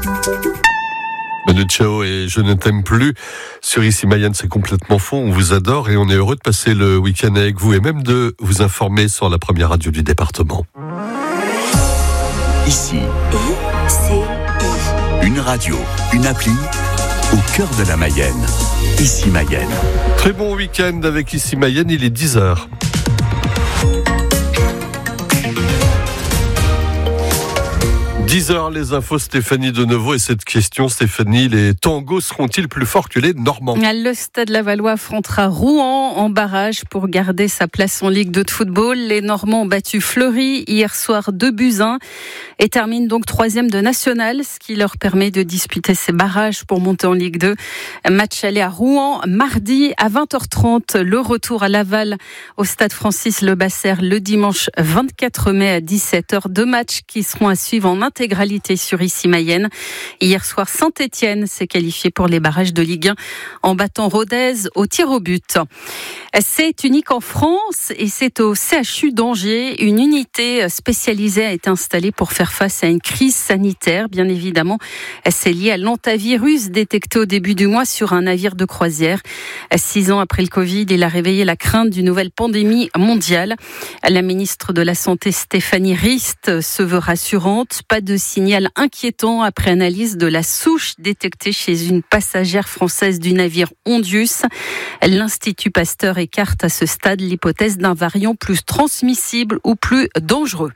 Manu Chao et Je ne t'aime plus. Sur Ici Mayenne, c'est complètement faux. On vous adore et on est heureux de passer le week-end avec vous et même de vous informer sur la première radio du département. Ici, une radio, une appli au cœur de la Mayenne. Ici Mayenne. Très bon week-end avec Ici Mayenne, il est 10h. 10h, les infos, Stéphanie Deneuve. Et cette question, Stéphanie, les tangos seront-ils plus forts que les Normands ? Le Stade Lavallois affrontera Rouen en barrage pour garder sa place en Ligue 2 de football. Les Normands ont battu Fleury hier soir 2-1 et terminent donc 3e de national, ce qui leur permet de disputer ces barrages pour monter en Ligue 2. Match aller à Rouen mardi à 20h30. Le retour à Laval au Stade Francis Lebasser le dimanche 24 mai à 17h. 2 matchs qui seront à suivre en intégralité sur Ici Mayenne. Hier soir, Saint-Étienne s'est qualifié pour les barrages de Ligue 1 en battant Rodez au tir au but. C'est unique en France et c'est au CHU d'Angers. Une unité spécialisée a été installée pour faire face à une crise sanitaire. Bien évidemment, c'est lié à l'hantavirus détecté au début du mois sur un navire de croisière. 6 ans après le Covid, il a réveillé la crainte d'une nouvelle pandémie mondiale. La ministre de la Santé, Stéphanie Rist, se veut rassurante. Pas de signal inquiétant après analyse de la souche détectée chez une passagère française du navire Ondius. L'Institut Pasteur écarte à ce stade l'hypothèse d'un variant plus transmissible ou plus dangereux.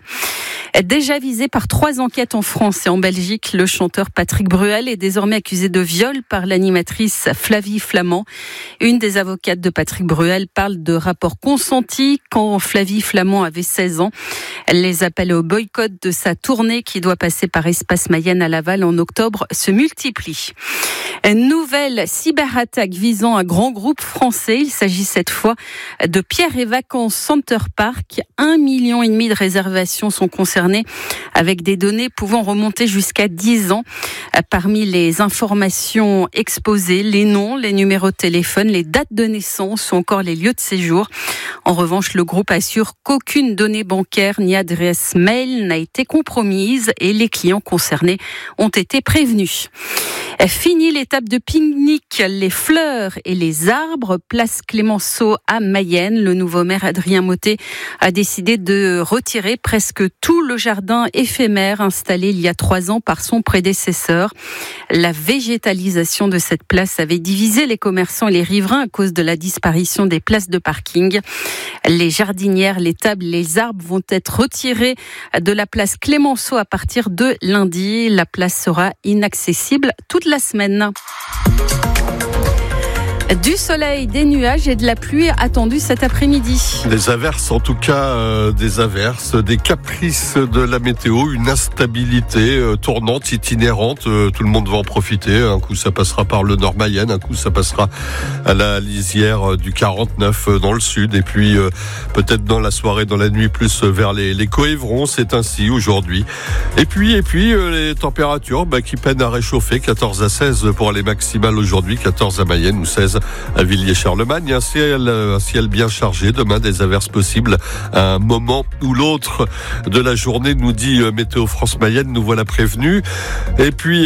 Déjà visé par 3 enquêtes en France et en Belgique, le chanteur Patrick Bruel est désormais accusé de viol par l'animatrice Flavie Flament. Une des avocates de Patrick Bruel parle de rapports consentis quand Flavie Flament avait 16 ans. Les appels au boycott de sa tournée qui doit passer par Espace Mayenne à Laval en octobre se multiplient. Une nouvelle cyberattaque visant un grand groupe français. Il s'agit cette fois de Pierre et Vacances Center Park. 1,5 million de réservations sont concernées avec des données pouvant remonter jusqu'à 10 ans. Parmi les informations exposées, les noms, les numéros de téléphone, les dates de naissance ou encore les lieux de séjour. En revanche, le groupe assure qu'aucune donnée bancaire ni adresse mail n'a été compromise et les clients concernés ont été prévenus. Fini l'étape de pique-nique, les fleurs et les arbres. Place Clémenceau à Mayenne. Le nouveau maire Adrien Mottet a décidé de retirer presque tout le jardin éphémère installé il y a 3 ans par son prédécesseur. La végétalisation de cette place avait divisé les commerçants et les riverains à cause de la disparition des places de parking. Les jardinières, les tables, les arbres vont être retirés de la place Clémenceau à partir de lundi. La place sera inaccessible toute la semaine. Du soleil, des nuages et de la pluie attendus cet après-midi. Des averses, en tout cas, des averses, des caprices de la météo, une instabilité tournante, itinérante. Tout le monde va en profiter. Un coup, ça passera par le Nord Mayenne, un coup, ça passera à la lisière du 49 dans le sud. Et puis, peut-être dans la soirée, dans la nuit, plus vers les Coëvrons. C'est ainsi aujourd'hui. Et puis, les températures qui peinent à réchauffer. 14 à 16 pour les maximales aujourd'hui, 14 à Mayenne ou 16 à Villiers-Charlemagne. Un ciel bien chargé. Demain, des averses possibles à un moment ou l'autre de la journée, nous dit Météo France Mayenne. Nous voilà prévenus. Et puis,